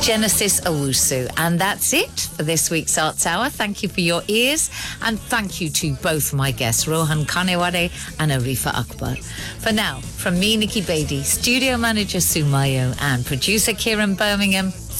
Genesis Owusu. And that's it for this week's Arts Hour. Thank you for your ears, and thank you to both my guests, Rohan Kanewade and Arifa Akbar. For now, from me, Nikki Beatty, studio manager Sumayo, and producer Kieran Birmingham,